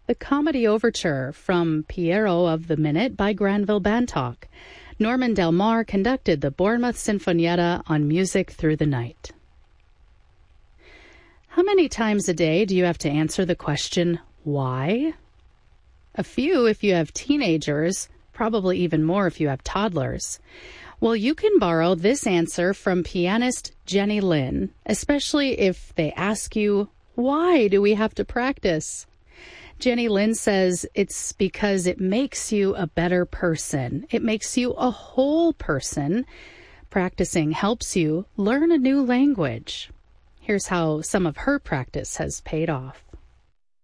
The Comedy Overture from Piero of the Minute by Granville Bantock. Norman Del Mar conducted the Bournemouth Sinfonietta on Music Through the Night. How many times a day do you have to answer the question, why? A few if you have teenagers, probably even more if you have toddlers. Well, you can borrow this answer from pianist Jenny Lin, especially if they ask you, why do we have to practice? Jenny Lin says it's because it makes you a better person. It makes you a whole person. Practicing helps you learn a new language. Here's how some of her practice has paid off.